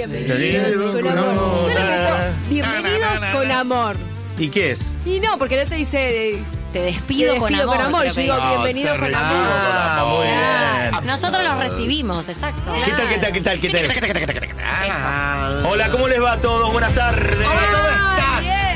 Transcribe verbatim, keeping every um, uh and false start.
bienvenidos con amor. Yo le meto bienvenidos con amor. ¿Y qué es? Y no, porque no te dice... Te despido, Te con despido amor. con amor. creo Yo que digo dice. bienvenido te con recibo amor. con amor. Muy bien. Nosotros los recibimos, exacto. ¿Qué tal, qué tal, qué tal, qué tal? Hola, ¿cómo les va a todos? Buenas tardes. Hola.